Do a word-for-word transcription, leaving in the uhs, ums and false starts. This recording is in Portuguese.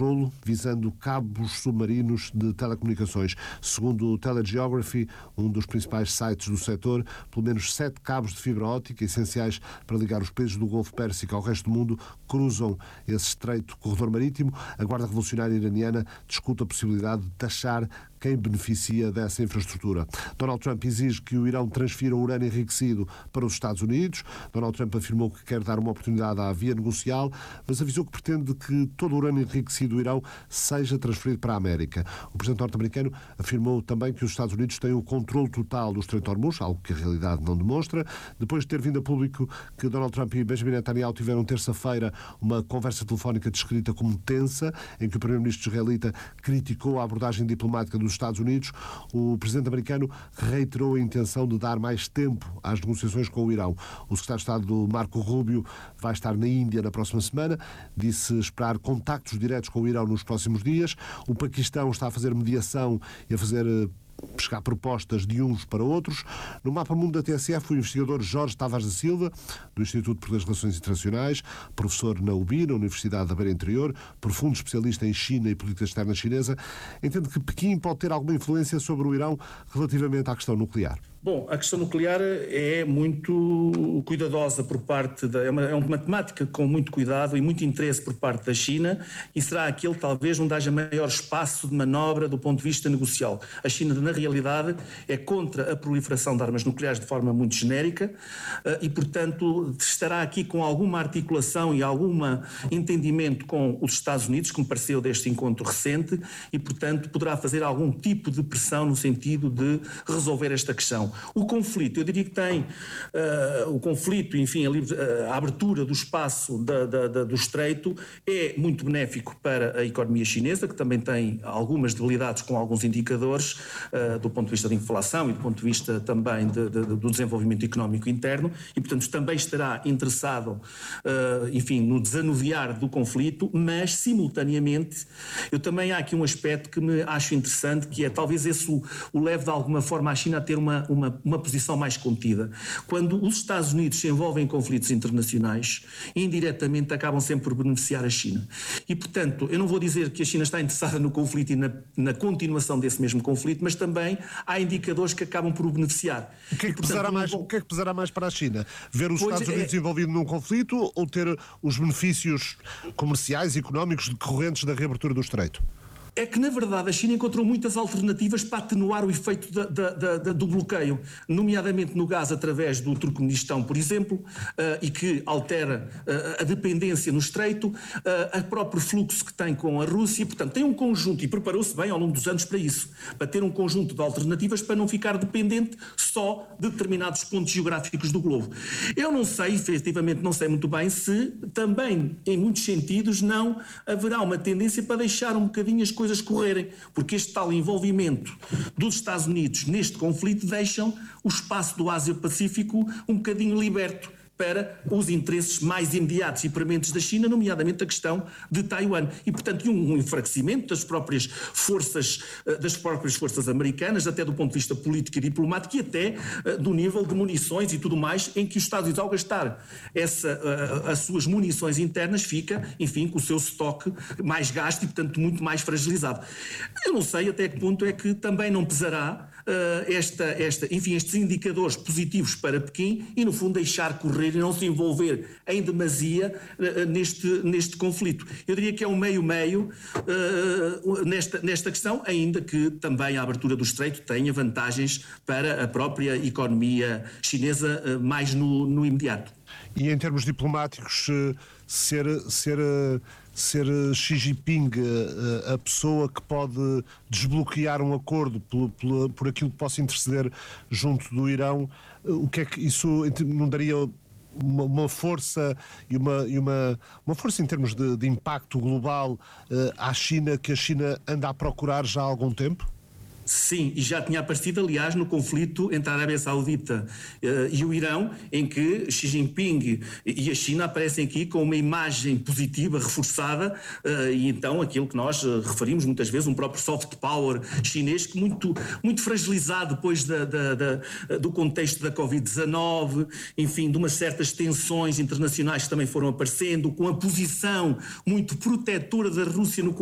controlo visando cabos submarinos de telecomunicações. Segundo o Telegeography, um dos principais sites do setor, pelo menos sete cabos de fibra óptica essenciais para ligar os países do Golfo Pérsico ao resto do mundo cruzam esse estreito corredor marítimo. A Guarda Revolucionária Iraniana discute a possibilidade de taxar quem beneficia dessa infraestrutura. Donald Trump exige que o Irão transfira o urânio enriquecido para os Estados Unidos. Donald Trump afirmou que quer dar uma oportunidade à via negocial, mas avisou que pretende que todo o urânio enriquecido do Irão seja transferido para a América. O presidente norte-americano afirmou também que os Estados Unidos têm o controle total do Estreito de Hormuz, algo que a realidade não demonstra, depois de ter vindo a público que Donald Trump e Benjamin Netanyahu tiveram terça-feira uma conversa telefónica descrita como tensa, em que o primeiro-ministro israelita criticou a abordagem diplomática dos Estados Unidos. O presidente americano reiterou a intenção de dar mais tempo às negociações com o Irão. O secretário de Estado Marco Rubio vai estar na Índia na próxima semana, disse esperar contactos diretos com o Irão nos próximos dias. O Paquistão está a fazer mediação e a fazer buscar propostas de uns para outros. No Mapa Mundo da T S F, o investigador Jorge Tavares da Silva, do Instituto por das Relações Internacionais, professor na U B I, na Universidade da Beira Interior, profundo especialista em China e política externa chinesa, entende que Pequim pode ter alguma influência sobre o Irão relativamente à questão nuclear. Bom, a questão nuclear é muito cuidadosa por parte da... É uma, é uma temática com muito cuidado e muito interesse por parte da China e será aquele talvez onde haja maior espaço de manobra do ponto de vista negocial. A China, na realidade, é contra a proliferação de armas nucleares de forma muito genérica e, portanto, estará aqui com alguma articulação e algum entendimento com os Estados Unidos, que me pareceu deste encontro recente, e, portanto, poderá fazer algum tipo de pressão no sentido de resolver esta questão. O conflito, eu diria que tem uh, o conflito, enfim, a, a abertura do espaço da, da, da, do estreito é muito benéfico para a economia chinesa, que também tem algumas debilidades com alguns indicadores uh, do ponto de vista da inflação e do ponto de vista também de, de, do desenvolvimento económico interno e, portanto, também estará interessado, uh, enfim, no desanuviar do conflito, mas, simultaneamente, eu também há aqui um aspecto que me acho interessante, que é talvez esse o, o leve de alguma forma a China a ter uma, uma Uma, uma posição mais contida. Quando os Estados Unidos se envolvem em conflitos internacionais, indiretamente acabam sempre por beneficiar a China. E, portanto, eu não vou dizer que a China está interessada no conflito e na, na continuação desse mesmo conflito, mas também há indicadores que acabam por o beneficiar. O que é que, e, portanto, pesará, mais, vou... o que é que pesará mais para a China? Ver os pois Estados Unidos é... envolvidos num conflito ou ter os benefícios comerciais e económicos decorrentes da reabertura do Estreito? É que, na verdade, a China encontrou muitas alternativas para atenuar o efeito da, da, da, do bloqueio, nomeadamente no gás através do Turcomenistão, por exemplo, uh, e que altera uh, a dependência no Estreito, uh, a próprio fluxo que tem com a Rússia. Portanto, tem um conjunto, e preparou-se bem ao longo dos anos para isso, para ter um conjunto de alternativas para não ficar dependente só de determinados pontos geográficos do globo. Eu não sei, efetivamente não sei muito bem, se também, em muitos sentidos, não haverá uma tendência para deixar um bocadinho as coisas correrem, porque este tal envolvimento dos Estados Unidos neste conflito deixam o espaço do Ásia-Pacífico um bocadinho liberto para os interesses mais imediatos e prementes da China, nomeadamente a questão de Taiwan. E, portanto, um enfraquecimento das próprias forças, das próprias forças americanas, até do ponto de vista político e diplomático, e até do nível de munições e tudo mais, em que os Estados Unidos, ao gastar essa, as suas munições internas, fica, enfim, com o seu estoque mais gasto e, portanto, muito mais fragilizado. Eu não sei até que ponto é que também não pesará uh, esta, esta, enfim, estes indicadores positivos para Pequim e, no fundo, deixar correr e não se envolver em demasia uh, neste, neste conflito. Eu diria que é um meio-meio uh, nesta, nesta questão, ainda que também a abertura do Estreito tenha vantagens para a própria economia chinesa uh, mais no, no imediato. E em termos diplomáticos, ser, ser, ser Xi Jinping a pessoa que pode desbloquear um acordo por, por, por aquilo que possa interceder junto do Irão, o que é que isso não daria uma, uma força e uma, e uma, uma força em termos de, de impacto global à China, que a China anda a procurar já há algum tempo? Sim, e já tinha aparecido, aliás, no conflito entre a Arábia Saudita uh, e o Irão, em que Xi Jinping e a China aparecem aqui com uma imagem positiva, reforçada, uh, e então aquilo que nós uh, referimos muitas vezes, um próprio soft power chinês, que muito, muito fragilizado depois da, da, da, do contexto da covid dezanove, enfim, de umas certas tensões internacionais que também foram aparecendo, com a posição muito protetora da Rússia no